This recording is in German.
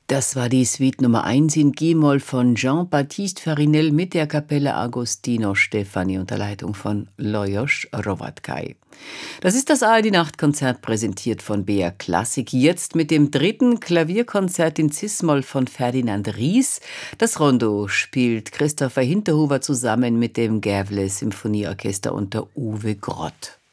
Das war die Suite Nummer 1 in G-Moll von Jean-Baptiste Farinel mit der Kapelle Agostino Stefani unter Leitung von Lajos Rowatkai. Das ist das ARD-Nachtkonzert, präsentiert von BR Klassik. Jetzt mit dem 3. Klavierkonzert in Cis-Moll von Ferdinand Ries. Das Rondo spielt Christopher Hinterhuber zusammen mit dem Gävle Symphonieorchester unter Uwe Grott.